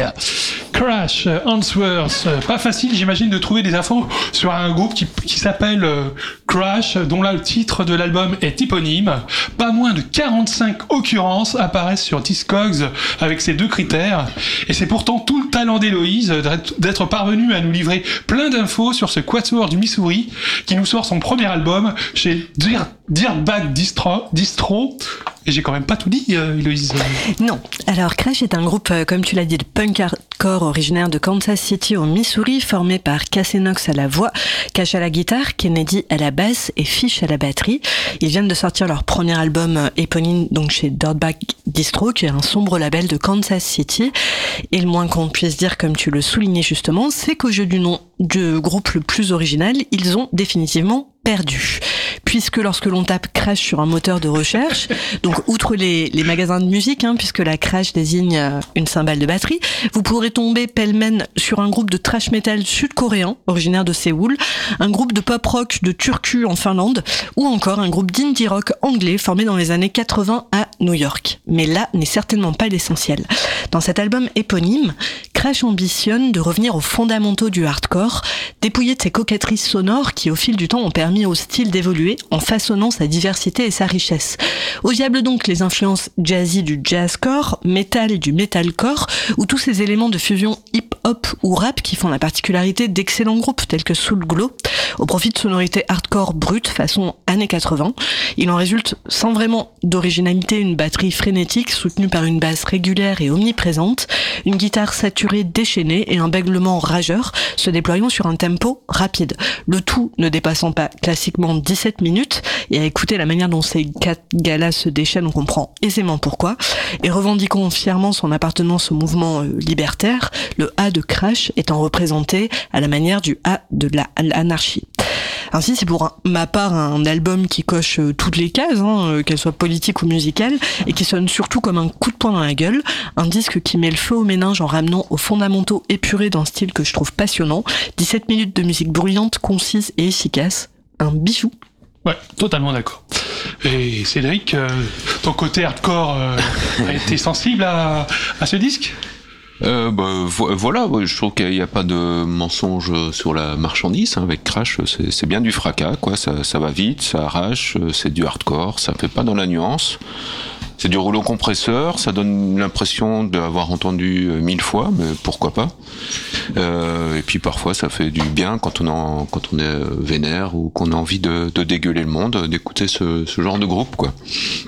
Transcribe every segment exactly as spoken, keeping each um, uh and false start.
Yeah. Crash, Answers, pas facile j'imagine de trouver des infos sur un groupe qui, qui s'appelle euh, Crash, dont là le titre de l'album est éponyme. Pas moins de quarante-cinq occurrences apparaissent sur Discogs avec ces deux critères, et c'est pourtant tout le talent d'Héloïse d'être parvenue à nous livrer plein d'infos sur ce quatuor du Missouri qui nous sort son premier album chez Dirt, Dirtbag Distro, Distro. Et j'ai quand même pas tout dit, euh, Héloïse. Non. Alors, Crash est un groupe, euh, comme tu l'as dit, de punk hardcore originaire de Kansas City au Missouri, formé par Casey Knox à la voix, Cash à la guitare, Kennedy à la basse et Fish à la batterie. Ils viennent de sortir leur premier album euh, éponyme, donc chez Dirtbag Distro, qui est un sombre label de Kansas City. Et le moins qu'on puisse dire, comme tu le soulignais justement, c'est qu'au jeu du nom du groupe le plus original, ils ont définitivement perdu. Puisque lorsque l'on tape Crash sur un moteur de recherche, donc outre les, les magasins de musique, hein, puisque la Crash désigne euh, une cymbale de batterie, vous pourrez tomber pêle-mêle sur un groupe de thrash metal sud-coréen, originaire de Séoul, un groupe de pop-rock de Turku en Finlande, ou encore un groupe d'indie rock anglais formé dans les années quatre-vingts à New York. Mais là n'est certainement pas l'essentiel. Dans cet album éponyme, Crash ambitionne de revenir aux fondamentaux du hardcore, dépouillé de ses coquetteries sonores qui, au fil du temps, ont permis au style d'évoluer en façonnant sa diversité et sa richesse. Au diable donc les influences jazzy du jazzcore, metal du metalcore, ou tous ces éléments de fusion hip-hop ou rap qui font la particularité d'excellents groupes tels que Soul Glo, au profit de sonorités hardcore brutes façon années quatre-vingts. Il en résulte sans vraiment d'originalité une batterie frénétique soutenue par une basse régulière et omniprésente, une guitare saturée déchaînée et un béglement rageur se déployant sur un tempo rapide. Le tout ne dépassant pas classiquement dix-sept minutes, et à écouter la manière dont ces quatre gars-là se déchaînent, on comprend aisément pourquoi. Et revendiquant fièrement son appartenance au mouvement euh, libertaire, le A de Crash étant représenté à la manière du A de la, l'anarchie. Ainsi, c'est pour un, ma part un album qui coche euh, toutes les cases, hein, euh, qu'elles soient politiques ou musicales, et qui sonne surtout comme un coup de poing dans la gueule. Un disque qui met le feu au méninge en ramenant aux fondamentaux épurés d'un style que je trouve passionnant. dix-sept minutes de musique bruyante, concise et efficace. Un bijou. Ouais, totalement d'accord. Et Cédric, euh, ton côté hardcore euh, a été sensible à, à ce disque ? Euh, bah, vo- voilà, je trouve qu'il n'y a pas de mensonge sur la marchandise, hein. Avec Crash, c'est, c'est bien du fracas, quoi. Ça, ça va vite, ça arrache, c'est du hardcore, ça fait pas dans la nuance. C'est du rouleau compresseur, ça donne l'impression d'avoir entendu mille fois, mais pourquoi pas. Euh, et puis parfois ça fait du bien quand on, en, quand on est vénère ou qu'on a envie de, de dégueuler le monde, d'écouter ce, ce genre de groupe, quoi.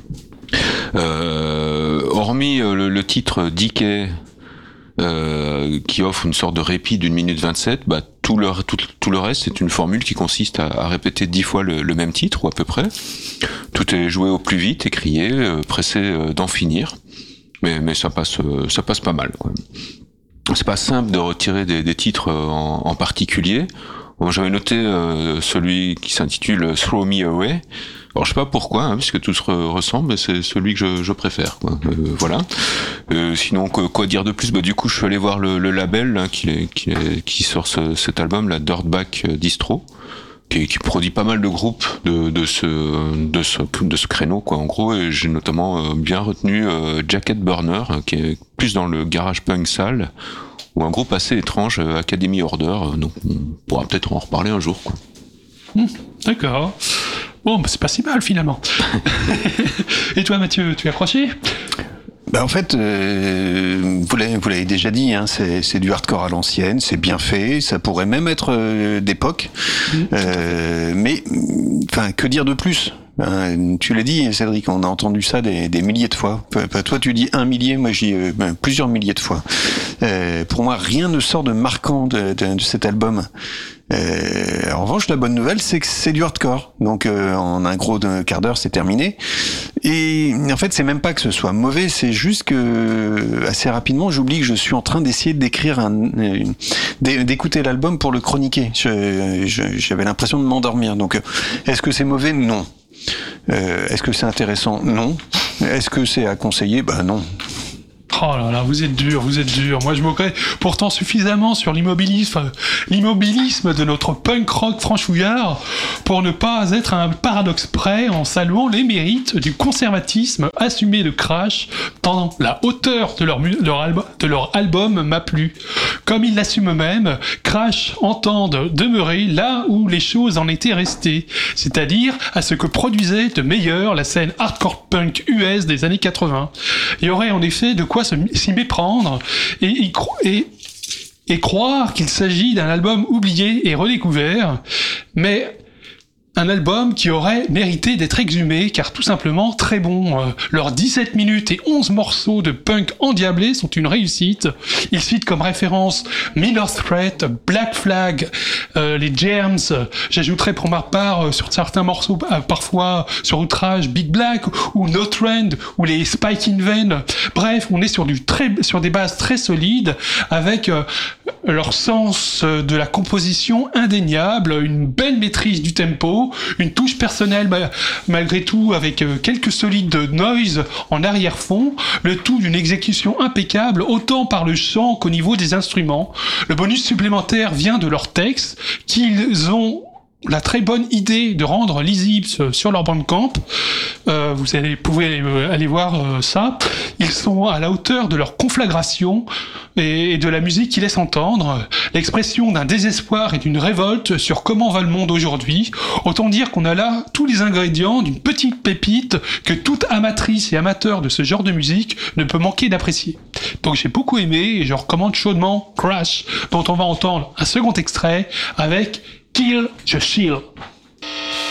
Euh, hormis le, le titre Decay, Euh, qui offre une sorte de répit d'une minute vingt-sept, bah, tout le, tout, tout le reste, c'est une formule qui consiste à, à répéter dix fois le, le même titre, ou à peu près. Tout est joué au plus vite, écrié, euh, pressé euh, d'en finir. Mais, mais ça passe, euh, ça passe pas mal, quoi. C'est pas simple de retirer des, des titres en, en particulier. Bon, j'avais noté euh, celui qui s'intitule Throw Me Away. Alors je sais pas pourquoi, hein, puisque tout se re- ressemble, mais c'est celui que je, je préfère, quoi. Euh, voilà. Euh, sinon, quoi, quoi dire de plus ? Bah du coup, je suis allé voir le, le label hein, qui, est, qui, est, qui sort ce, cet album, la Dirtbag Distro, qui, qui produit pas mal de groupes de, de ce de ce de ce créneau, quoi. En gros, et j'ai notamment euh, bien retenu euh, Jacket Burner, hein, qui est plus dans le garage punk sale, ou un groupe assez étrange, euh, Academy Order. Euh, donc, on pourra peut-être en reparler un jour, quoi. Mmh, d'accord. Bon, bah c'est pas si mal finalement. Et toi, Mathieu, tu as accroché ? Bah en fait, euh, vous, l'avez, vous l'avez déjà dit, hein, c'est, c'est du hardcore à l'ancienne, c'est bien fait, ça pourrait même être euh, d'époque, mmh. euh, mais enfin, que dire de plus ? Ben, tu l'as dit, Cédric, on a entendu ça des, des milliers de fois. Toi, tu dis un millier, moi, j'ai euh, ben, plusieurs milliers de fois. Euh, pour moi, rien ne sort de marquant de, de, de cet album. Euh, en revanche, la bonne nouvelle, c'est que c'est du hardcore. Donc, euh, en un gros quart d'heure, c'est terminé. Et en fait, c'est même pas que ce soit mauvais, c'est juste que assez rapidement, j'oublie que je suis en train d'essayer d'écrire un, une, d'écouter l'album pour le chroniquer. Je, je, j'avais l'impression de m'endormir. Donc, est-ce que c'est mauvais ? Non. Euh, est-ce que c'est intéressant ? Non. Est-ce que c'est à conseiller ? Ben non. Oh là là, vous êtes dur, vous êtes dur. Moi, je moquerais pourtant suffisamment sur l'immobilisme, l'immobilisme de notre punk rock franchouillard pour ne pas être à un paradoxe près en saluant les mérites du conservatisme assumé de Crash, tant la hauteur de leur, mu- leur, alb- de leur album m'a plu. Comme ils l'assument eux-mêmes, Crash entendent demeurer là où les choses en étaient restées, c'est-à-dire à ce que produisait de meilleur la scène hardcore punk U S des années quatre-vingts. Il y aurait en effet de quoi s'y méprendre et, y cro- et, et croire qu'il s'agit d'un album oublié et redécouvert, mais un album qui aurait mérité d'être exhumé, car tout simplement très bon. Euh, leurs dix-sept minutes et onze morceaux de punk endiablés sont une réussite. Ils citent comme référence Miller's Threat, Black Flag, euh, les Germs. J'ajouterai pour ma part euh, sur certains morceaux, euh, parfois sur Outrage, Big Black ou No Trend ou les Spike in Vain. Bref, on est sur, du très, sur des bases très solides avec euh, leur sens de la composition indéniable, une belle maîtrise du tempo, une touche personnelle malgré tout avec quelques solides noise en arrière-fond, le tout d'une exécution impeccable autant par le chant qu'au niveau des instruments. Le bonus supplémentaire vient de leur texte qu'ils ont la très bonne idée de rendre lisible sur leur Bandcamp. Euh, vous allez, pouvez aller voir euh, ça. Ils sont à la hauteur de leur conflagration et, et de la musique qu'ils laissent entendre. L'expression d'un désespoir et d'une révolte sur comment va le monde aujourd'hui. Autant dire qu'on a là tous les ingrédients d'une petite pépite que toute amatrice et amateur de ce genre de musique ne peut manquer d'apprécier. Donc j'ai beaucoup aimé et je recommande chaudement Crash, dont on va entendre un second extrait avec Kill the Shield.